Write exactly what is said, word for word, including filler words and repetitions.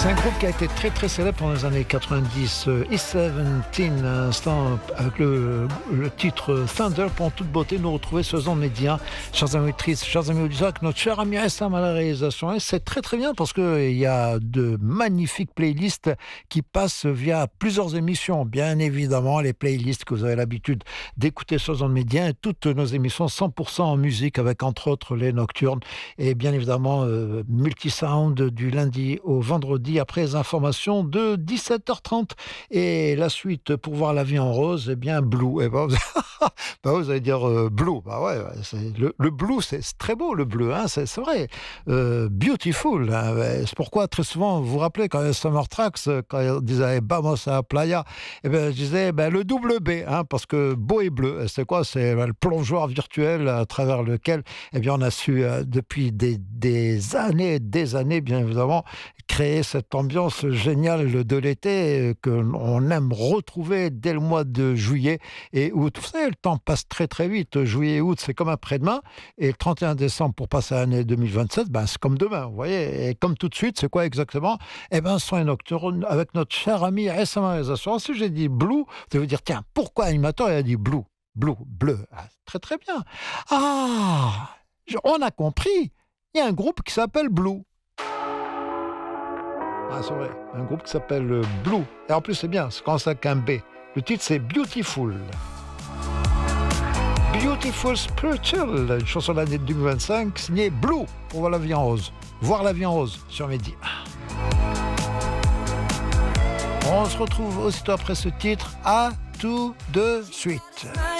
C'est un groupe qui a été très très célèbre pendant les années quatre-vingt-dix. E dix-sept, à l'instant, avec le, le titre Thunder. Pour en toute beauté, nous retrouver ce Zone Média. Chers amis auditrices, chers amis auditeurs, avec notre cher ami Essam à la réalisation. Et c'est très très bien parce qu'il y a de magnifiques playlists qui passent via plusieurs émissions. Bien évidemment, les playlists que vous avez l'habitude d'écouter sur Zone Média et toutes nos émissions cent pour cent en musique avec entre autres les nocturnes et bien évidemment euh, Multisound du lundi au vendredi après les informations de dix-sept heures trente. Et la suite, pour voir la vie en rose, eh bien, Blue. Eh ben, vous... bah, vous allez dire euh, Blue. Bah ouais, c'est... Le, le Blue, c'est, c'est très beau, le bleu, hein, c'est, c'est vrai. Euh, beautiful. Hein, c'est pourquoi, très souvent, vous vous rappelez, quand il y a Summer Tracks, quand on disait Vamos a la playa, eh ben, je disais ben, le double B, hein, parce que beau et bleu. C'est quoi? C'est ben, le plongeoir virtuel à travers lequel eh bien, on a su, euh, depuis des, des années, des années, bien évidemment, créer cette ambiance géniale de l'été qu'on aime retrouver dès le mois de juillet et août. Vous savez, le temps passe très très vite. Juillet et août, c'est comme après-demain. Et le trente et un décembre, pour passer à l'année deux mille vingt-sept, ben, c'est comme demain, vous voyez. Et comme tout de suite, c'est quoi exactement? Eh bien, son et nocturne avec notre cher ami Essam Réalisation. Si j'ai dit Blue, vous allez vous dire, tiens, pourquoi l'animateur il a dit Blue? Blue, bleu. Ah, très très bien. Ah, on a compris. Il y a un groupe qui s'appelle Blue. Ah, c'est vrai, un groupe qui s'appelle Blue. Et en plus, c'est bien, c'est quand ça avec un B. Le titre, c'est Beautiful. Beautiful Spiritual, une chanson de l'année deux mille vingt-cinq, signée Blue, pour voir la vie en rose. Voir la vie en rose sur Mehdi. On se retrouve aussitôt après ce titre. À tout de suite.